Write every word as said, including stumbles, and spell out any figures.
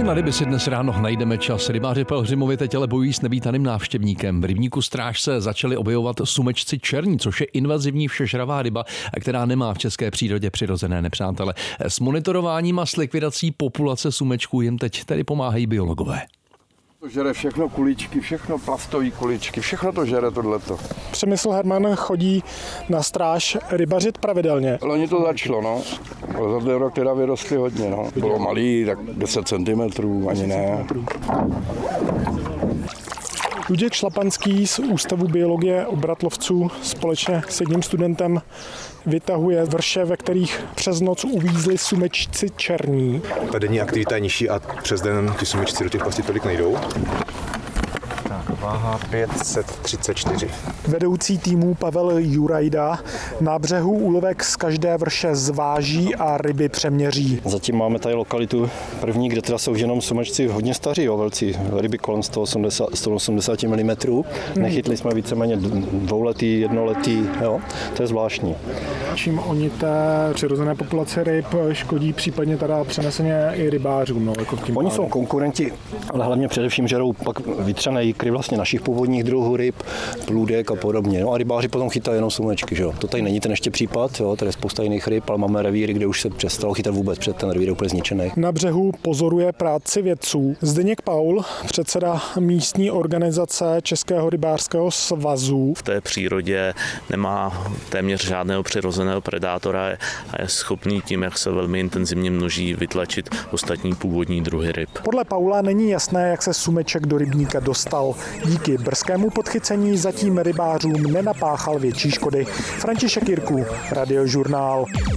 na ryby si dnes ráno najdeme čas. Rybáři Pelhřimovi teď ale bojují s nevítaným návštěvníkem. V rybníku Stráž se začali objevovat sumečci černí, což je invazivní všežravá ryba, která nemá v české přírodě přirozené nepřátele. S monitorováním a s likvidací populace sumečků jim teď tedy pomáhají biologové. To žere všechno kuličky, všechno plastové kuličky, všechno to žere tohleto. Přemysl Herman chodí na Stráž rybařit pravidelně. Loni to začalo, no. Za ten rok teda vyrostly hodně, no. Bylo malý, tak deset centimetrů, ani ne. Luděk Šlapanský z Ústavu biologie obratlovců společně s jedním studentem vytahuje vrše, ve kterých přes noc uvízli sumečci černí. Ta denní aktivita je nižší a přes den ty sumečci do těch pastí tolik nejdou. Tak, váha pět set třicet čtyři. Vedoucí týmu Pavel Jurajda na břehu úlovek z každé vrše zváží a ryby přeměří. Zatím máme tady lokalitu první, kde teda jsou jenom sumečci hodně staří, jo, velcí ryby kolem sto osmdesát milimetrů. Nechytli jsme víceméně dvouletý, jednoletý, jo, to je zvláštní. Čím oni té přirozené populace ryb škodí případně teda přeneseně i rybářům? No, jako tím oni pádem. jsou konkurenti, ale hlavně především žerou pak vytřené jikry vlastně našich původních druhů ryb, plůdek a podobně. No a rybáři potom chytají jenom sumečky, že jo. To tady není ten ještě případ, jo, tady je spousta jiných ryb, ale máme revíry, kde už se přestalo chytat vůbec, před ten revír úplně zničený. Na břehu pozoruje práci vědců. Zdeněk Paul, předseda místní organizace Českého rybářského svazu. V té přírodě nemá téměř žádného přirozeného predátora a je schopný tím, jak se velmi intenzivně množí, vytlačit ostatní původní druhy ryb. Podle Paula není jasné, jak se sumeček do rybníka dostal. Díky brzkému podchycení zatím rybářům nenapáchal větší škody. František Jirků, Radiožurnál.